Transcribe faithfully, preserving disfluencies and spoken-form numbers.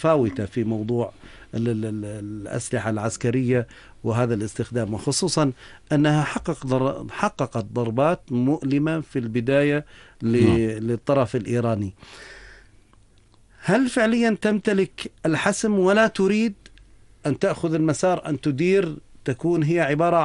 متفاوتة في موضوع الأسلحة العسكرية وهذا الاستخدام، وخصوصا أنها حقق حققت ضربات مؤلمة في البداية للطرف الإيراني. هل فعليا تمتلك الحسم ولا تريد أن تأخذ المسار، أن تدير، تكون هي عبارة